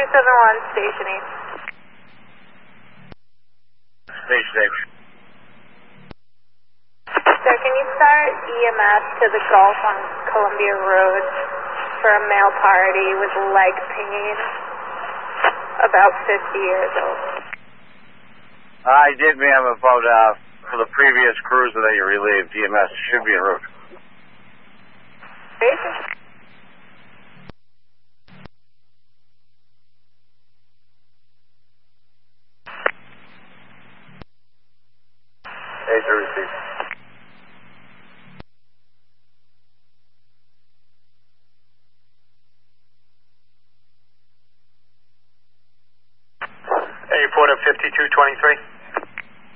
371, Station 8. Station 8. Sir, can you start EMS to the Gulf on Columbia Road for a male party with leg pain, about 50 years old? I did, ma'am, about for the previous cruiser that you relieved. EMS should be en route. Station? Asia received. Airport of 52